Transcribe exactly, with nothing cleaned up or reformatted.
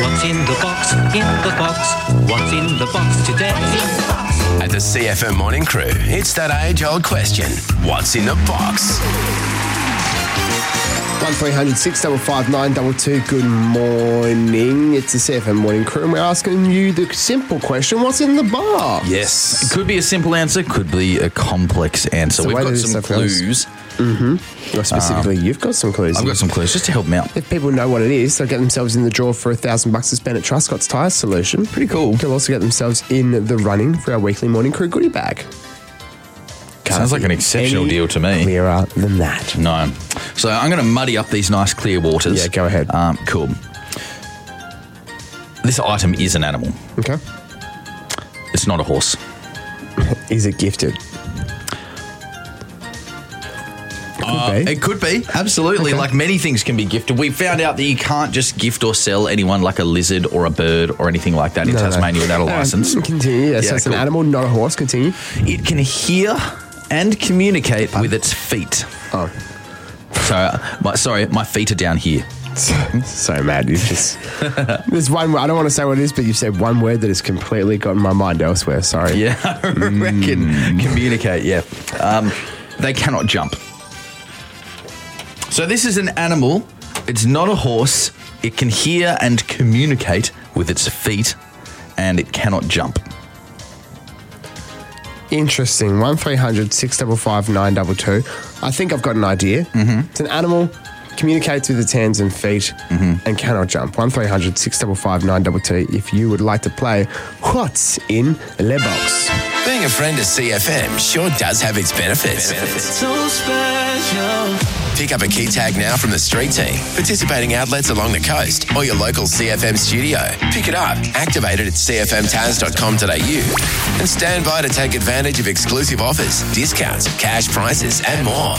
What's in the box? In the box. What's in the box today? At the C F M Morning Crew, it's that age-old question. What's in the box? one three hundred six five five nine two two. Good morning. It's the C F M Morning Crew and we're asking you the simple question, what's in the box? Yes. It could be a simple answer, could be a complex answer. So We've wait got till some this stuff goes. clues. Mm-hmm. Or specifically, um, you've got some clues. I've got some clues just to help them out. If people know what it is, they'll get themselves in the draw for a thousand bucks to spend at Truscott's Tyre Solution. Pretty cool. They'll also get themselves in the running for our weekly Morning Crew goodie bag. Sounds like an exceptional deal to me. Clearer than that. No. So I'm going to muddy up these nice clear waters. Yeah, go ahead. Um, cool. This item is an animal. Okay. It's not a horse. Is it gifted? Uh, Could be. it could be, absolutely. Okay. Like many things can be gifted. We found out that you can't just gift or sell anyone like a lizard or a bird or anything like that in No, no. Tasmania without a license. Uh, continue. Yeah, so Yeah, it's cool. an animal, not a horse. Continue. It can hear and communicate with its feet. Oh. So, uh, my, sorry, my feet are down here. So mad. You've just... There's one... I don't want to say what it is, but you've said one word that has completely gotten my mind elsewhere. Sorry. Yeah, I reckon. Communicate, yeah. Um, they cannot jump. So this is an animal. It's not a horse. It can hear and communicate with its feet, and it cannot jump. Interesting. one three hundred six five five nine two two. I think I've got an idea. Mm-hmm. It's an animal, communicates with its hands and feet, mm-hmm. and cannot jump. one three hundred six five five nine two two if you would like to play What's in the Box. Being a friend of C F M sure does have its benefits. So special. Pick up a key tag now from the street team, participating outlets along the coast, or your local C F M studio. Pick it up, activate it at c f m taz dot com dot a u, and stand by to take advantage of exclusive offers, discounts, cash prizes, and more.